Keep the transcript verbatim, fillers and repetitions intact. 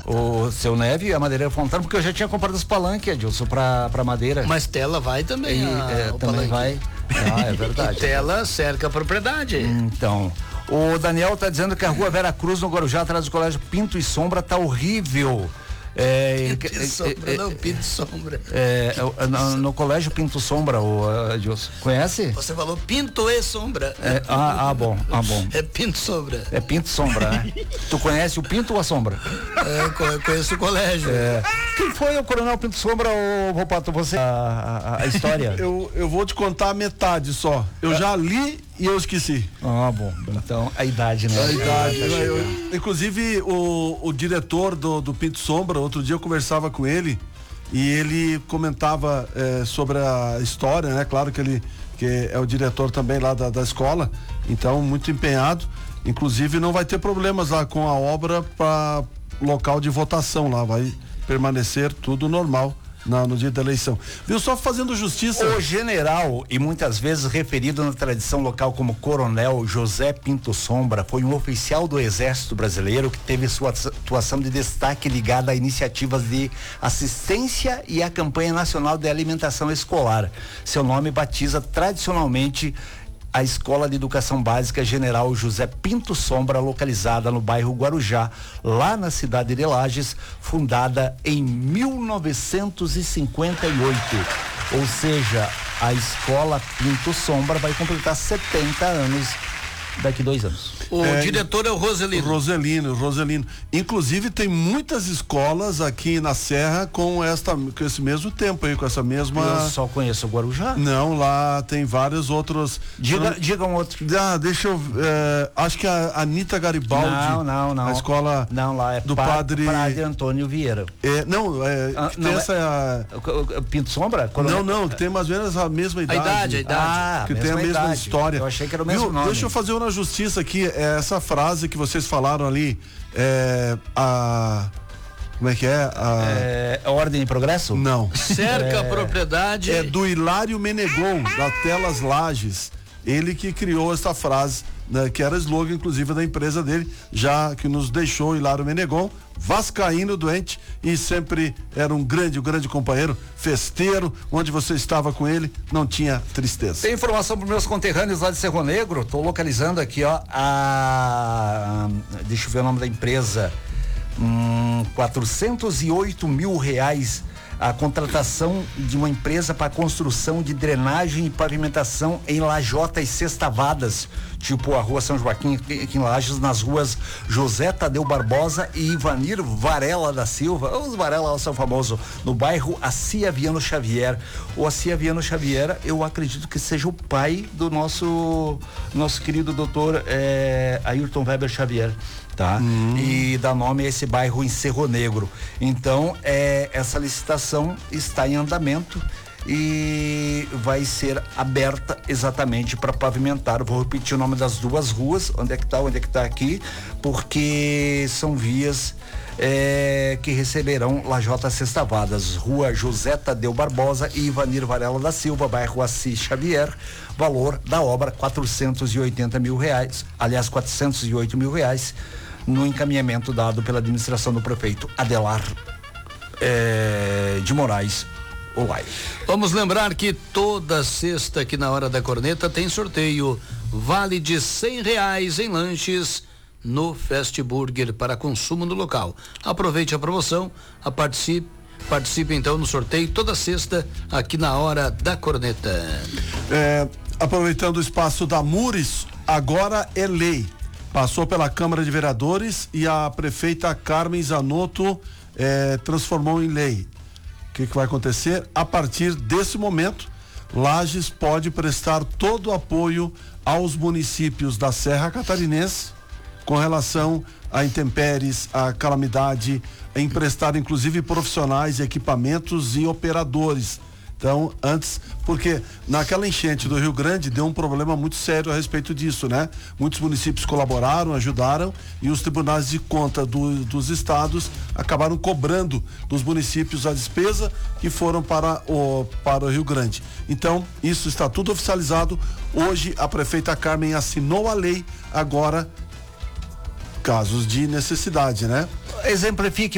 o seu Neve, a Madeireira Fontana, porque eu já tinha comprado os palanques, Edilson, pra, pra madeira. Mas tela vai também. E, a, é, também palanque. vai. Ah, é verdade. E tela cerca a propriedade. Então, o Daniel tá dizendo que a rua Vera Cruz, no Guarujá, atrás do colégio Pinto e Sombra, tá horrível. É, Pinto e Sombra, é, não, Pinto e Sombra. É, no, no colégio Pinto Sombra, o Edilson, conhece? Você falou Pinto e Sombra. É, ah, ah, bom, ah, bom. É Pinto Sombra. É Pinto Sombra, né? Tu conhece o Pinto ou a Sombra? É, eu conheço o colégio. É. Quem foi o Coronel Pinto Sombra, ô Ropato, você? A, a, a história? eu, eu vou te contar a metade só. Eu já li e eu esqueci. Ah, bom. Então, a idade, né? A idade. Eu, eu, inclusive, o, o diretor do, do Pinto Sombra, outro dia eu conversava com ele e ele comentava é, sobre a história, né? Claro que ele que é o diretor também lá da, da escola, então muito empenhado. Inclusive, não vai ter problemas lá com a obra para local de votação lá, vai permanecer tudo normal na, no dia da eleição. Viu, só fazendo justiça. O general, e muitas vezes referido na tradição local como Coronel José Pinto Sombra, foi um oficial do Exército Brasileiro que teve sua atuação de destaque ligada a iniciativas de assistência e à campanha nacional de alimentação escolar. Seu nome batiza tradicionalmente a Escola de Educação Básica General José Pinto Sombra, localizada no bairro Guarujá, lá na cidade de Lages, fundada em mil novecentos e cinquenta e oito. Ou seja, a Escola Pinto Sombra vai completar setenta anos daqui dois anos. O é, diretor é o Roselino. Roselino, Roselino. Inclusive tem muitas escolas aqui na Serra com esta, com esse mesmo tempo aí, com essa mesma. Eu só conheço o Guarujá. Não, lá tem vários outros. Diga, Não... diga um outro. Ah, deixa eu. É, acho que a Anitta Garibaldi. Não, não, não. A escola. Não, lá é do pa, padre. Padre Antônio Vieira. É, não, é. Ah, que não, tem essa. É, Pinto Sombra? Quando não, não, que tem mais ou menos a mesma idade. A idade, a idade. Ah, que mesma tem a mesma idade. história. Eu achei que era o mesmo Viu? nome. Deixa eu fazer uma justiça aqui. É, essa frase que vocês falaram ali, é, a. Como é que é? A, é, Ordem e Progresso? Não. Cerca é, a propriedade. É do Hilário Menegon, da Telas Lages. Ele que criou essa frase, né, que era slogan, inclusive, da empresa dele, já que nos deixou Hilário Menegon, vascaíno, doente, e sempre era um grande, um grande companheiro, festeiro, onde você estava com ele, não tinha tristeza. Tem informação para meus conterrâneos lá de Cerro Negro, tô localizando aqui, ó, a, deixa eu ver o nome da empresa, hum, quatrocentos e oito mil reais a contratação de uma empresa para construção de drenagem e pavimentação em lajotas sextavadas, tipo a rua São Joaquim aqui em Lages, nas ruas José Tadeu Barbosa e Ivanir Varela da Silva. Os Varela são famosos no bairro Assia Viano Xavier. O Assia Viano Xavier, eu acredito que seja o pai do nosso nosso querido doutor eh, Ayrton Weber Xavier. Tá? Hum. E dá nome a esse bairro em Cerro Negro. Então, é, essa licitação está em andamento e vai ser aberta exatamente para pavimentar. Vou repetir o nome das duas ruas, onde é que tá, onde é que tá aqui, porque são vias é, que receberão lajotas sextavadas. Rua José Tadeu Barbosa e Ivanir Varela da Silva, bairro Assis Xavier. Valor da obra quatrocentos e oitenta mil reais, aliás, quatrocentos e oito mil reais, no encaminhamento dado pela administração do prefeito Adelar é, de Moraes Olai. Vamos lembrar que toda sexta aqui na Hora da Corneta tem sorteio vale de cem reais em lanches no Fast Burger para consumo no local. Aproveite a promoção, a participe, participe então no sorteio toda sexta aqui na Hora da Corneta. É, aproveitando o espaço da Mures, agora é lei. Passou pela Câmara de Vereadores e a prefeita Carmen Zanotto eh, transformou em lei. O que, que vai acontecer? A partir desse momento, Lages pode prestar todo o apoio aos municípios da Serra Catarinense com relação a intempéries, a calamidade, a emprestar inclusive profissionais, equipamentos e operadores. Então, antes, porque naquela enchente do Rio Grande deu um problema muito sério a respeito disso, né? Muitos municípios colaboraram, ajudaram e os tribunais de conta do, dos estados acabaram cobrando dos municípios a despesa que foram para o, para o Rio Grande. Então, isso está tudo oficializado. Hoje, a prefeita Carmen assinou a lei, agora, casos de necessidade, né? Exemplifique